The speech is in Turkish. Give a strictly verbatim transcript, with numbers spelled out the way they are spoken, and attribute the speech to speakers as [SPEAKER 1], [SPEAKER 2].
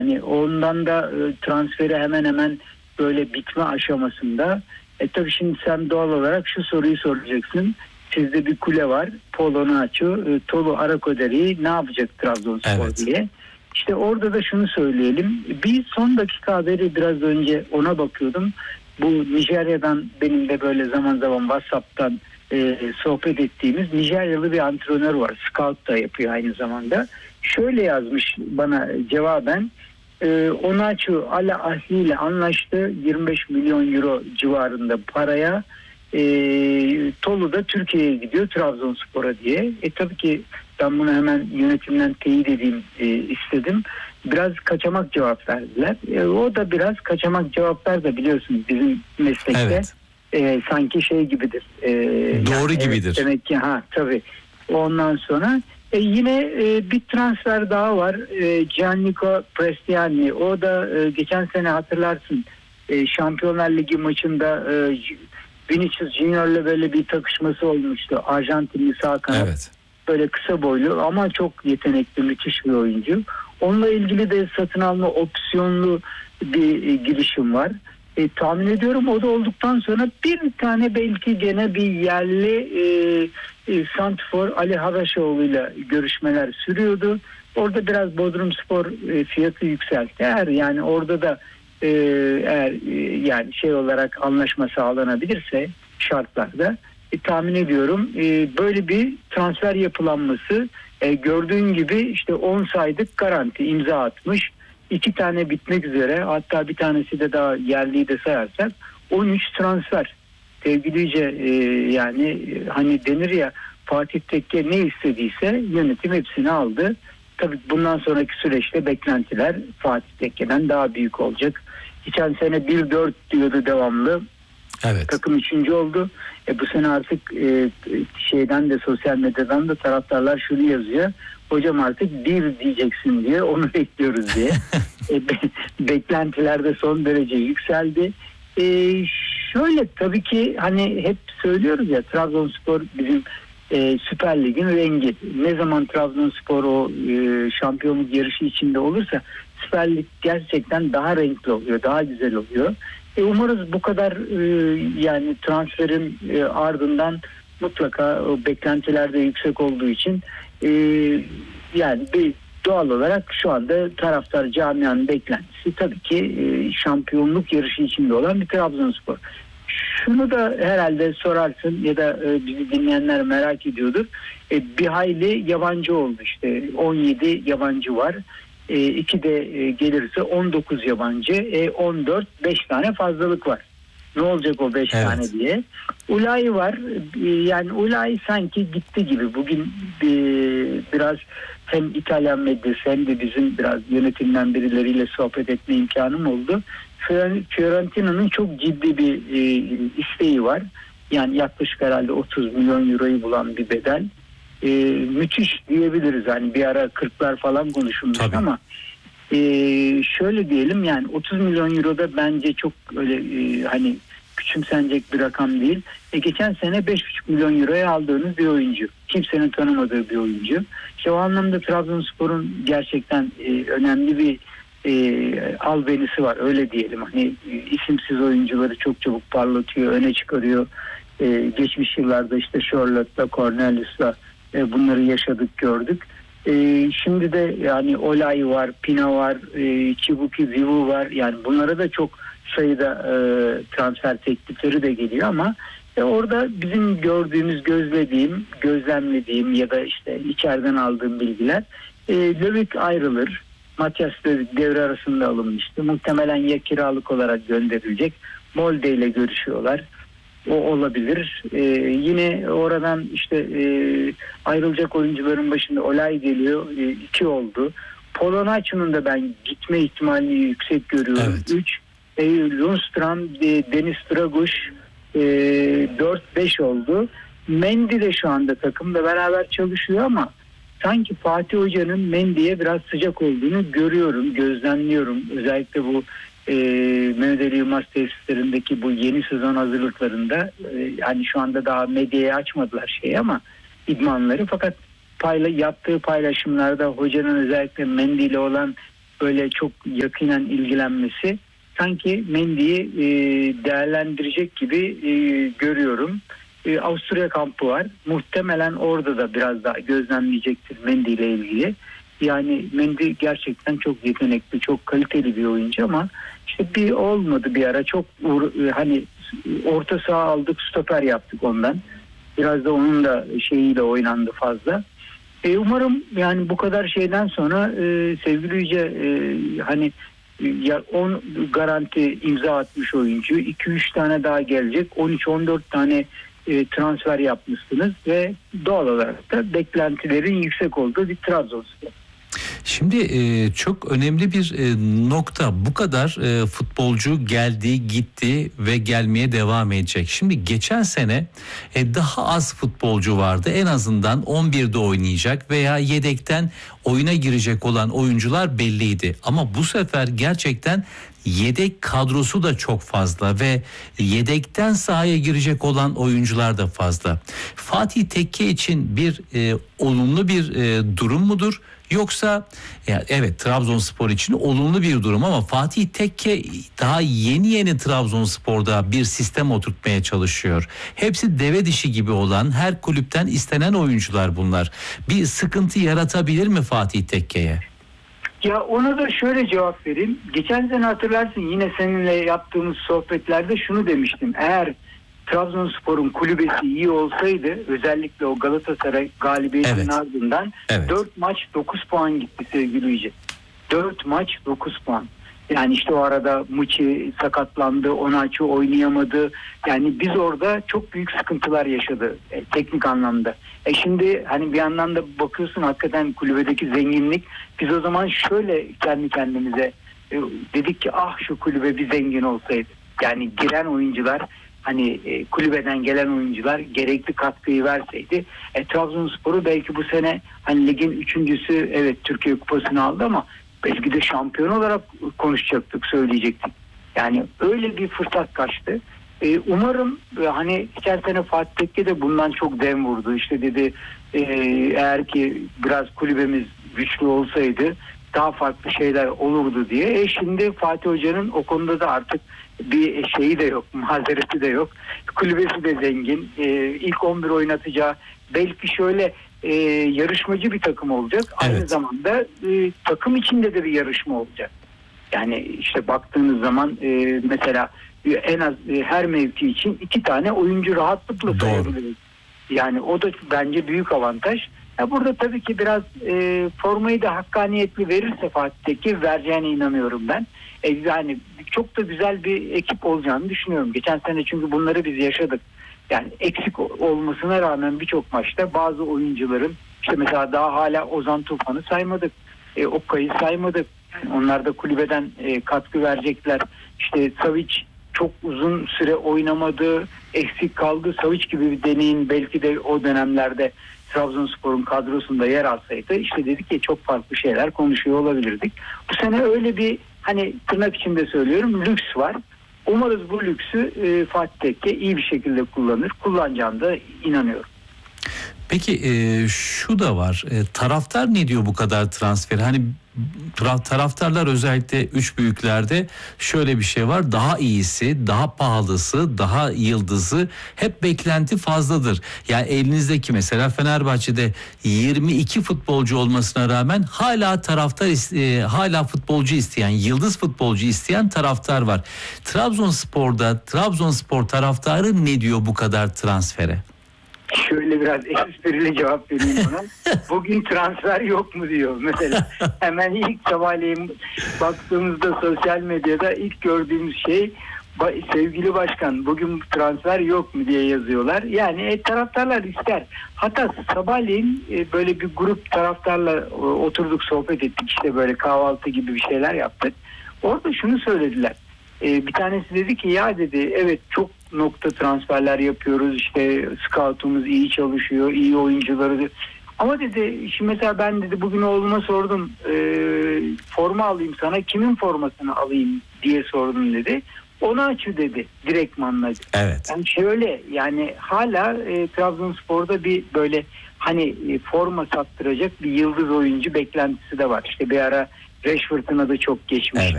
[SPEAKER 1] Yani ondan da e, transferi hemen hemen böyle bitme aşamasında. E tabii şimdi sen doğal olarak şu soruyu soracaksın. Sizde bir kule var. Polo Nacho, e, Tolu Arakoderi'yi ne yapacak Trabzonspor
[SPEAKER 2] Evet.
[SPEAKER 1] diye. İşte orada da şunu söyleyelim. Bir son dakika haberi biraz önce ona bakıyordum. Bu Nijerya'dan benim de böyle zaman zaman WhatsApp'tan e, sohbet ettiğimiz Nijeryalı bir antrenör var. Scout da yapıyor aynı zamanda. Şöyle yazmış bana cevaben. E, Onaçu Al Ahli ile anlaştı. yirmi beş milyon euro civarında paraya. E, Tolu da Türkiye'ye gidiyor Trabzonspor'a diye. E tabii ki ben bunu hemen yönetimden teyit edeyim e, istedim. Biraz kaçamak cevap verdiler. E, o da biraz kaçamak cevaplar da biliyorsunuz bizim meslekte
[SPEAKER 2] Evet.
[SPEAKER 1] e, sanki şey gibidir. E,
[SPEAKER 2] Doğru
[SPEAKER 1] yani
[SPEAKER 2] gibidir.
[SPEAKER 1] Evet, demek ki ha tabii. Ondan sonra e, yine e, bir transfer daha var. E, Gianluca Prestiani. O da e, geçen sene hatırlarsın e, Şampiyonlar Ligi maçında e, Vinicius Junior'la böyle bir takışması olmuştu. Arjantinli sağ kanat.
[SPEAKER 2] Evet.
[SPEAKER 1] Böyle kısa boylu ama çok yetenekli, müthiş bir oyuncu. Onunla ilgili de satın alma opsiyonlu bir e, girişim var. E, tahmin ediyorum o da olduktan sonra bir tane belki gene bir yerli e, e, santrfor Ali Habeşoğlu'yla görüşmeler sürüyordu. Orada biraz Bodrumspor e, fiyatı yükseltti. Eğer yani orada da e, eğer e, yani şey olarak anlaşma sağlanabilirse şartlarda e, tahmin ediyorum e, böyle bir transfer yapılanması e, gördüğün gibi işte on saydık garanti imza atmış. İki tane bitmek üzere, hatta bir tanesi de daha yerliyi de sayarsak on üç transfer. Sevgilice e, yani e, hani denir ya Fatih Tekke ne istediyse yönetim hepsini aldı. Tabii bundan sonraki süreçte beklentiler Fatih Tekke'den daha büyük olacak. Geçen sene bir dört diyordu devamlı.
[SPEAKER 2] Evet.
[SPEAKER 1] Takım üçüncü oldu. E bu sene artık e, şeyden de sosyal medyadan da taraftarlar şunu yazıyor. Hocam artık bir diyeceksin diye onu bekliyoruz diye. e, be, beklentiler de son derece yükseldi. E, şöyle tabii ki hani hep söylüyoruz ya Trabzonspor bizim e, Süper Lig'in rengi. Ne zaman Trabzonspor o e, şampiyonluk yarışı içinde olursa Süper Lig gerçekten daha renkli oluyor, daha güzel oluyor. E umarız bu kadar e, yani transferin e, ardından mutlaka o beklentiler de yüksek olduğu için e, yani bir doğal olarak şu anda taraftar camianın beklentisi tabii ki e, şampiyonluk yarışı içinde olan bir Trabzonspor. Şunu da herhalde sorarsın ya da e, bizi dinleyenler merak ediyordur. E, bir hayli yabancı oldu işte on yedi yabancı var. E, iki de e, gelirse on dokuz yabancı, e, on dört beş tane fazlalık var. Ne olacak o beş
[SPEAKER 2] Evet.
[SPEAKER 1] tane diye. Ulay var. E, yani Ulay sanki gitti gibi. Bugün e, biraz hem İtalyan medyası hem de bizim biraz yönetimden birileriyle sohbet etme imkanım oldu. Fiorentina'nın çok ciddi bir e, isteği var. Yani yaklaşık herhalde otuz milyon euroyu bulan bir bedel. E, müthiş diyebiliriz. Hani bir ara kırklar falan konuşulmuş
[SPEAKER 2] Tabii.
[SPEAKER 1] ama e, şöyle diyelim yani otuz milyon euro da bence çok öyle e, hani küçümsenecek bir rakam değil. E, geçen sene beş buçuk milyon euroya aldığınız bir oyuncu. Kimsenin tanımadığı bir oyuncu. İşte o anlamda Trabzonspor'un gerçekten e, önemli bir e, albenisi var. Öyle diyelim. Hani e, isimsiz oyuncuları çok çabuk parlatıyor, öne çıkarıyor. E, geçmiş yıllarda işte Charlotte'la, Cornelius'la e, bunları yaşadık, gördük. E, şimdi de yani Olay var, Pina var, e, Chibuki Vivu var. Yani bunlara da çok sayıda e, transfer teklifleri de geliyor ama e, orada bizim gördüğümüz, gözlediğim, gözlemlediğim ya da işte içeriden aldığım bilgiler e, Löwik ayrılır. Matias Löwik devre arasında alınmıştı. Muhtemelen ya kiralık olarak gönderilecek. Molde ile görüşüyorlar. O olabilir. Ee, yine oradan işte e, ayrılacak oyuncuların başında Olay geliyor. E, iki oldu. Polonaiço'nun da ben gitme ihtimalini yüksek görüyorum.
[SPEAKER 2] Evet.
[SPEAKER 1] Üç. E, Lundstram, e, Deniz Draguş e, dört beş oldu. Mendy de şu anda takımda beraber çalışıyor ama sanki Fatih Hoca'nın Mendy'ye biraz sıcak olduğunu görüyorum, gözlemliyorum. Özellikle bu e, Mehmet Ali Yılmaz tesislerindeki bu yeni sezon hazırlıklarında e, hani şu anda daha medyaya açmadılar şey ama idmanları, fakat payla, yaptığı paylaşımlarda hocanın özellikle Mendy ile olan böyle çok yakinen ilgilenmesi sanki Mendy'yi e, değerlendirecek gibi e, görüyorum. E, Avusturya kampı var. Muhtemelen orada da biraz daha gözlemleyecektir Mendy ile ilgili. Yani Mendy gerçekten çok yetenekli, çok kaliteli bir oyuncu ama işte bir olmadı bir ara. Çok uğra- hani orta saha aldık, stoper yaptık ondan. Biraz da onun da şeyiyle oynandı fazla. E, umarım yani bu kadar şeyden sonra e, sevgili Yüce e, hani ya on garanti imza atmış oyuncu, iki üç tane daha gelecek, on üç on dört tane e, transfer yapmışsınız ve doğal olarak da beklentilerin yüksek olduğu bir Trabzonspor.
[SPEAKER 2] Şimdi e, çok önemli bir e, nokta, bu kadar e, futbolcu geldi gitti ve gelmeye devam edecek. Şimdi geçen sene e, daha az futbolcu vardı, en azından on birde oynayacak veya yedekten oyuna girecek olan oyuncular belliydi. Ama bu sefer gerçekten yedek kadrosu da çok fazla ve yedekten sahaya girecek olan oyuncular da fazla. Fatih Tekke için bir e, olumlu bir e, durum mudur? Yoksa ya evet, Trabzonspor için olumlu bir durum ama Fatih Tekke daha yeni yeni Trabzonspor'da bir sistem oturtmaya çalışıyor. Hepsi deve dişi gibi olan, her kulüpten istenen oyuncular bunlar. Bir sıkıntı yaratabilir mi Fatih Tekke'ye?
[SPEAKER 1] Ya ona da şöyle cevap vereyim. Geçen sene hatırlarsın, yine seninle yaptığımız sohbetlerde şunu demiştim. Eğer Trabzonspor'un kulübesi iyi olsaydı, özellikle o Galatasaray galibiyetinin
[SPEAKER 2] evet.
[SPEAKER 1] ardından
[SPEAKER 2] evet.
[SPEAKER 1] dört maç dokuz puan gitti sevgili Yüce. dört maç dokuz puan. Yani işte o arada Muçi sakatlandı, Onaçu oynayamadı. Yani biz orada çok büyük sıkıntılar yaşadı e, teknik anlamda. E şimdi hani bir yandan da bakıyorsun hakikaten kulübedeki zenginlik. Biz o zaman şöyle kendi kendimize e, dedik ki ah şu kulübe bir zengin olsaydı. Yani giren oyuncular, hani e, kulübeden gelen oyuncular gerekli katkıyı verseydi e, Trabzonspor'u belki bu sene hani ligin üçüncüsü, evet Türkiye Kupası'nı aldı ama belki de şampiyon olarak konuşacaktık, söyleyecektik. Yani öyle bir fırsat kaçtı. Ee, umarım e, hani geçen sene Fatih Tekke de bundan çok dem vurdu. İşte dedi e, eğer ki biraz kulübemiz güçlü olsaydı daha farklı şeyler olurdu diye. E şimdi Fatih Hoca'nın o konuda da artık bir şeyi de yok, mazereti de yok. Kulübesi de zengin. E, ilk on bir oynatacağı, belki şöyle e, yarışmacı bir takım olacak. Evet. Aynı zamanda e, takım içinde de bir yarışma olacak. Yani işte baktığınız zaman e, mesela e, en az e, her mevki için iki tane oyuncu rahatlıkla sayabiliriz. Yani o da bence büyük avantaj. Ya burada tabii ki biraz e, formayı da hakkaniyetli verirse Fatih Tekke vereceğine inanıyorum ben. E, yani çok da güzel bir ekip olacağını düşünüyorum. Geçen sene çünkü bunları biz yaşadık. Yani eksik olmasına rağmen birçok maçta bazı oyuncuların, işte mesela daha hala Ozan Tufan'ı saymadık. E, Okkay'ı saymadık. Yani onlar da kulübeden e, katkı verecekler. İşte Savic çok uzun süre oynamadı, eksik kaldı. Savic gibi bir deneyin belki de o dönemlerde Trabzonspor'un kadrosunda yer alsaydı, işte dedik ki çok farklı şeyler konuşuyor olabilirdik. Bu sene öyle bir, hani tırnak içinde söylüyorum, lüks var. Umarız bu lüksü e, Fatih Tekke iyi bir şekilde kullanır. Kullanacağına da inanıyorum.
[SPEAKER 2] Peki e, şu da var. E, taraftar ne diyor bu kadar transfer? Hani taraftarlar özellikle üç büyüklerde şöyle bir şey var. Daha iyisi, daha pahalısı, daha yıldızı, hep beklenti fazladır. Yani elinizdeki mesela Fenerbahçe'de yirmi iki futbolcu olmasına rağmen hala taraftar e, hala futbolcu isteyen, yıldız futbolcu isteyen taraftar var. Trabzonspor'da Trabzonspor taraftarı ne diyor bu kadar transfere?
[SPEAKER 1] Şöyle biraz esprili cevap vereyim ona. Bugün transfer yok mu diyor mesela. Hemen ilk sabahleyin baktığımızda sosyal medyada ilk gördüğümüz şey, sevgili başkan bugün transfer yok mu diye yazıyorlar. Yani e, taraftarlar ister. Hatta sabahleyin e, böyle bir grup taraftarla e, oturduk, sohbet ettik, işte böyle kahvaltı gibi bir şeyler yaptık. Orada şunu söylediler. E, bir tanesi dedi ki ya dedi, evet çok nokta transferler yapıyoruz, işte scoutumuz iyi çalışıyor, iyi oyuncuları, ama dedi şimdi mesela ben dedi bugün oğluma sordum, e, forma alayım sana, kimin formasını alayım diye sordum dedi. Onaçu dedi direktmanla.
[SPEAKER 2] Evet.
[SPEAKER 1] Yani şöyle, yani hala e, Trabzonspor'da bir böyle hani e, forma sattıracak bir yıldız oyuncu beklentisi de var. İşte bir ara Rashford'un adı çok geçmiş.
[SPEAKER 2] Evet.